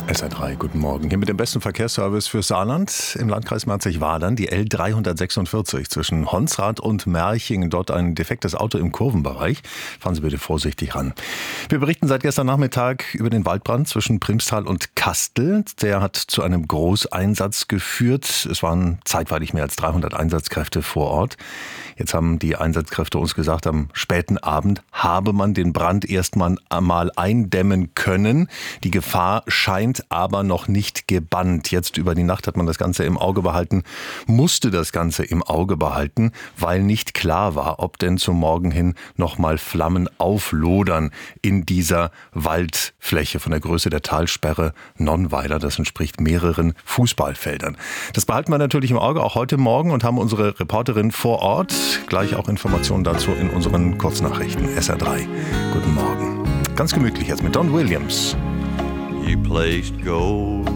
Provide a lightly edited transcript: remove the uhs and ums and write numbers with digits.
SR3, guten Morgen. Hier mit dem besten Verkehrsservice für Saarland im Landkreis Merzig-Wadern, die L346 zwischen Honsrad und Merching. Dort ein defektes Auto im Kurvenbereich. Fahren Sie bitte vorsichtig ran. Wir berichten seit gestern Nachmittag über den Waldbrand zwischen Primstal und Kastel. Der hat zu einem Großeinsatz geführt. Es waren zeitweilig mehr als 300 Einsatzkräfte vor Ort. Jetzt haben die Einsatzkräfte uns gesagt, am späten Abend habe man den Brand erstmal eindämmen können. Die Gefahr scheint aber noch nicht gebannt. Jetzt über die Nacht hat man das Ganze im Auge behalten, musste das Ganze im Auge behalten, weil nicht klar war, ob denn zum Morgen hin nochmal Flammen auflodern in dieser Waldfläche von der Größe der Talsperre Nonnweiler. Das entspricht mehreren Fußballfeldern. Das behalten wir natürlich im Auge, auch heute Morgen, und haben unsere Reporterin vor Ort. Gleich auch Informationen dazu in unseren Kurznachrichten. SR3, guten Morgen. Ganz gemütlich jetzt mit Don Williams. You placed gold